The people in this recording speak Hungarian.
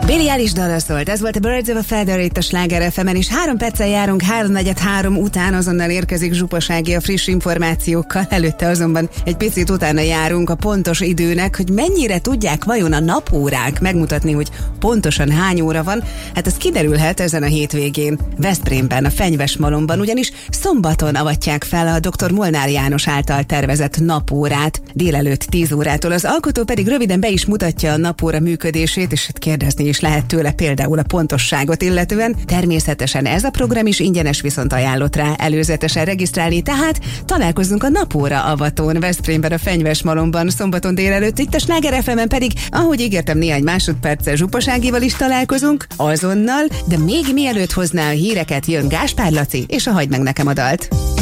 Billie Eilish dala szólt, ez volt a Birds of a Feather itt a Sláger FM-en, és 3 perccel járunk 3:43 után, azonnal érkezik Zsupasági a friss információkkal, előtte azonban egy picit utána járunk a pontos időnek, hogy mennyire tudják vajon a napórák megmutatni, hogy pontosan hány óra van. Hát ez kiderülhet ezen a hétvégén Veszprémben, a Fenyvesmalomban, ugyanis szombaton avatják fel a dr. Molnár János által tervezett napórát, délelőtt 10 órától. Az alkotó pedig röviden be is mutatja a napóra működését, és kérdezni is lehet tőle például a pontosságot illetően. Természetesen ez a program is ingyenes, viszont ajánlott rá előzetesen regisztrálni, tehát találkozzunk a napóra avatón Veszprémben, a Fenyvesmalomban szombaton délelőtt, itt a Sláger FM-en pedig, ahogy ígértem, néhány másodperccel Zsupaságival is találkozunk azonnal, de még mielőtt hozná a híreket, jön Gáspár Laci, és a Hagyd meg nekem a dalt.